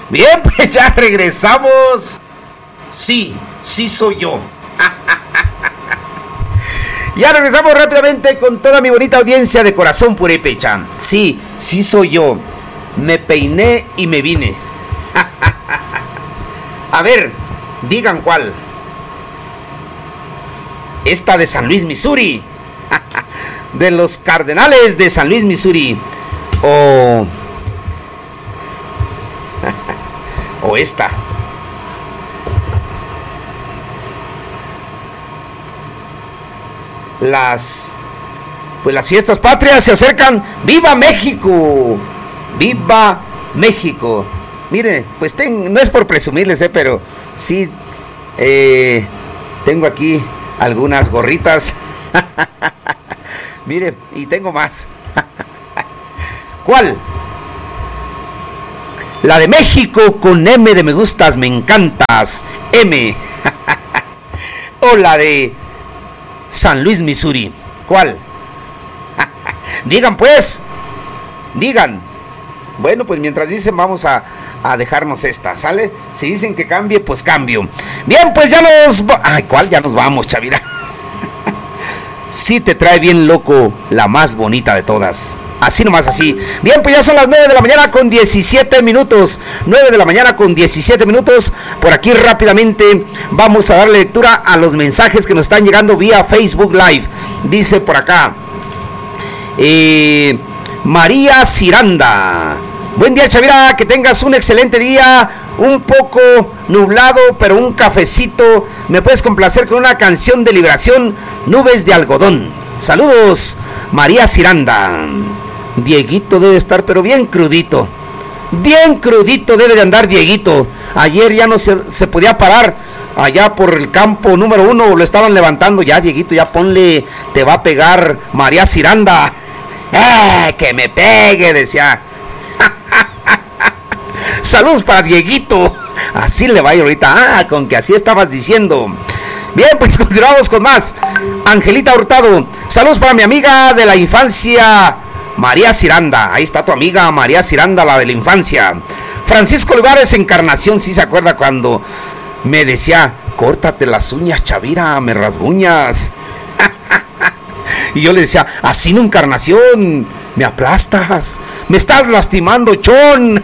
Bien, pues ya regresamos. Sí soy yo. Ya regresamos rápidamente con toda mi bonita audiencia de Corazón Purépecha. Sí soy yo. Me peiné y me vine. A ver, digan cuál. Esta de San Luis, Missouri. De los Cardenales de San Luis, Missouri. O esta. Las fiestas patrias se acercan. ¡Viva México! ¡Viva México! Mire, pues no es por presumirles, pero sí tengo aquí algunas gorritas. Mire, y tengo más. ¿Cuál? La de México con M de me gustas, me encantas. M. O la de San Luis, Missouri. ¿Cuál? Digan pues. Digan. Bueno, pues mientras dicen vamos a dejarnos esta, ¿sale? Si dicen que cambie, pues cambio. Bien, pues ya nos... Ay, ¿cuál? Ya nos vamos, Chavira. Sí te trae bien loco la más bonita de todas. Así nomás así. Bien, pues ya son las 9 de la mañana con 17 minutos. 9 de la mañana con 17 minutos. Por aquí rápidamente vamos a darle lectura a los mensajes que nos están llegando vía Facebook Live. Dice por acá María Ciranda. Buen día, Chavira, que tengas un excelente día. Un poco nublado, pero un cafecito. Me puedes complacer con una canción de liberación, Nubes de Algodón. Saludos, María Ciranda. Dieguito debe estar, pero bien crudito. Bien crudito debe de andar Dieguito. Ayer ya no se podía parar. Allá por el campo número 1 lo estaban levantando. Ya, Dieguito, ya ponle, te va a pegar María Ciranda. Que me pegue, decía. Saludos para Dieguito. Así le va a ir ahorita. Con que así estabas diciendo. Bien, pues continuamos con más. Angelita Hurtado. Saludos para mi amiga de la infancia, María Ciranda. Ahí está tu amiga María Ciranda, la de la infancia. Francisco Olivares Encarnación. Sí se acuerda cuando me decía, córtate las uñas, Chavira, me rasguñas. Y yo le decía, así no, Encarnación, me aplastas, me estás lastimando, chon.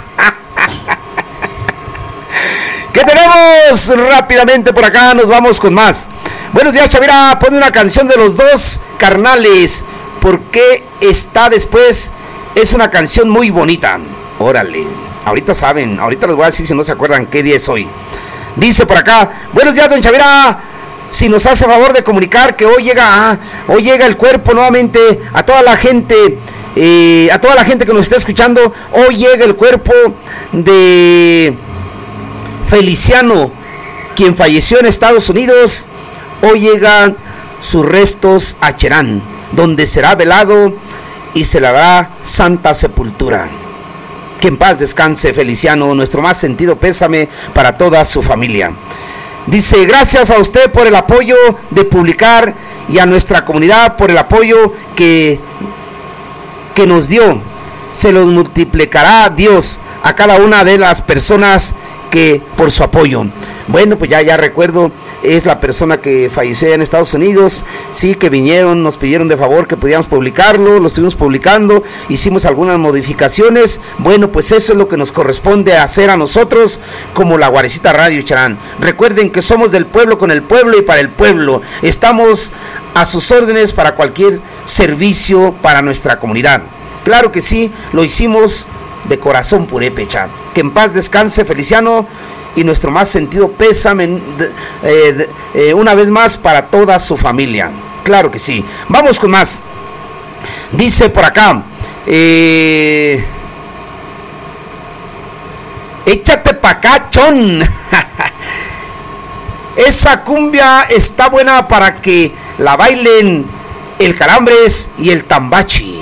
¿Qué tenemos? Rápidamente por acá nos vamos con más. Buenos días, Chavira, pone una canción de los Dos Carnales. ¿Por qué está después? Es una canción muy bonita. Órale, ahorita saben, ahorita les voy a decir si no se acuerdan qué día es hoy. Dice por acá, buenos días, don Chavira. Si nos hace favor de comunicar que hoy llega el cuerpo nuevamente a toda la gente, que nos está escuchando. Hoy llega el cuerpo de Feliciano, quien falleció en Estados Unidos. Hoy llegan sus restos a Cherán, donde será velado y se le dará santa sepultura. Que en paz descanse Feliciano, nuestro más sentido pésame para toda su familia. Dice, gracias a usted por el apoyo de publicar y a nuestra comunidad por el apoyo que nos dio. Se los multiplicará Dios a cada una de las personas que por su apoyo. Bueno, pues ya recuerdo, es la persona que falleció en Estados Unidos, sí, que vinieron, nos pidieron de favor que pudiéramos publicarlo, lo estuvimos publicando, hicimos algunas modificaciones. Bueno, pues eso es lo que nos corresponde hacer a nosotros como la Guarecita Radio Cherán. Recuerden que somos del pueblo, con el pueblo y para el pueblo. Estamos a sus órdenes para cualquier servicio para nuestra comunidad. Claro que sí, lo hicimos de corazón purépecha. Que en paz descanse Feliciano y nuestro más sentido pésame una vez más para toda su familia. Claro que sí. Vamos con más. Dice por acá, échate pa' acá, chon. Esa cumbia está buena para que la bailen el Calambres y el Tambachi.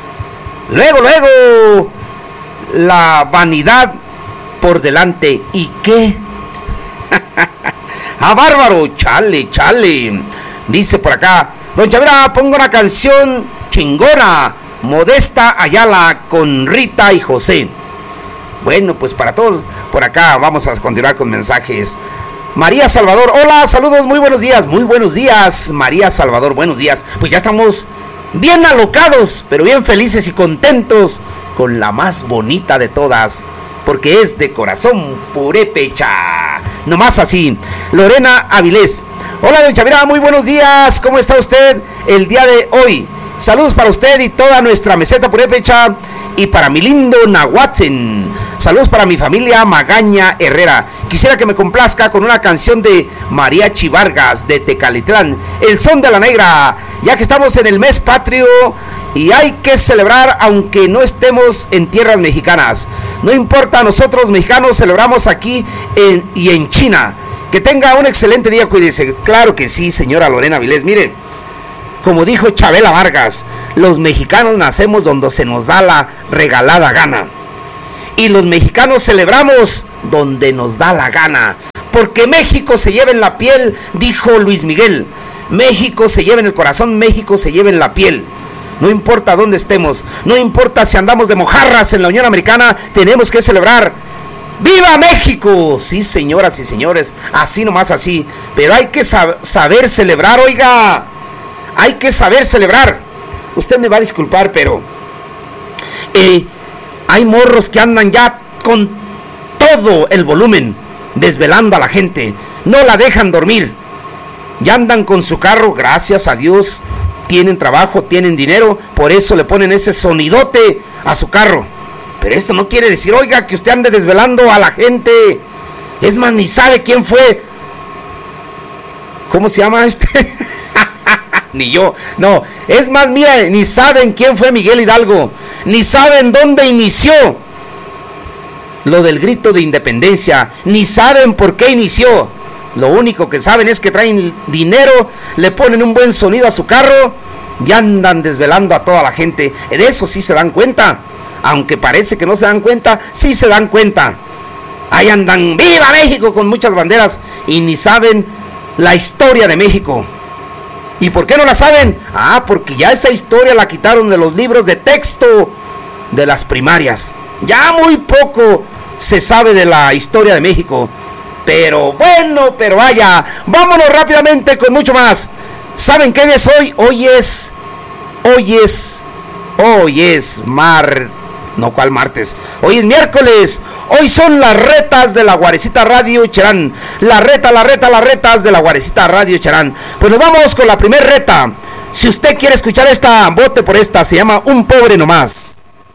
Luego la vanidad por delante. ¿Y qué? Bárbaro, chale. Dice por acá, don Chavira, pongo una canción chingona, Modesta Ayala con Rita y José. Bueno, pues para todos por acá vamos a continuar con mensajes. María Salvador, hola, saludos, muy buenos días, María Salvador, buenos días. Pues ya estamos bien alocados, pero bien felices y contentos con la más bonita de todas, porque es de corazón purépecha, nomás así. Lorena Avilés, hola don Chavira, muy buenos días, ¿cómo está usted el día de hoy? Saludos para usted y toda nuestra meseta purépecha y para mi lindo Nahuatzen. Saludos para mi familia Magaña Herrera. Quisiera que me complazca con una canción de Mariachi Vargas de Tecalitlán, El Son de la Negra, ya que estamos en el mes patrio y hay que celebrar aunque no estemos en tierras mexicanas. No importa, nosotros mexicanos celebramos aquí y en China. Que tenga un excelente día, cuídese. Claro que sí, señora Lorena Vilés. Mire, como dijo Chabela Vargas, los mexicanos nacemos donde se nos da la regalada gana. Y los mexicanos celebramos donde nos da la gana. Porque México se lleva en la piel, dijo Luis Miguel. México se lleva en el corazón, México se lleva en la piel. No importa dónde estemos, no importa si andamos de mojarras en la Unión Americana, tenemos que celebrar. ¡Viva México! Sí, señoras y señores, así nomás así. Pero hay que saber celebrar, oiga. Hay que saber celebrar. Usted me va a disculpar, pero hay morros que andan ya con todo el volumen, desvelando a la gente. No la dejan dormir. Ya andan con su carro, gracias a Dios. Tienen trabajo, tienen dinero, por eso le ponen ese sonidote a su carro. Pero esto no quiere decir, oiga, que usted ande desvelando a la gente. Es más, ni sabe quién fue. ¿Cómo se llama este? Ni yo, no. Es más, mira, ni saben quién fue Miguel Hidalgo. Ni saben dónde inició lo del grito de independencia. Ni saben por qué inició. Lo único que saben es que traen dinero, le ponen un buen sonido a su carro y andan desvelando a toda la gente. De eso sí se dan cuenta. Aunque parece que no se dan cuenta, sí se dan cuenta. Ahí andan, ¡viva México!, con muchas banderas y ni saben la historia de México. ¿Y por qué no la saben? Ah, porque ya esa historia la quitaron de los libros de texto de las primarias. Ya muy poco se sabe de la historia de México. Pero bueno, pero vaya, vámonos rápidamente con mucho más. ¿Saben qué es hoy? Hoy es martes. Hoy es miércoles. Hoy son las retas de la Guarecita Radio Cherán. Las retas de la Guarecita Radio Cherán. Pues nos vamos con la primer reta. Si usted quiere escuchar esta, vote por esta. Se llama Un Pobre Nomás.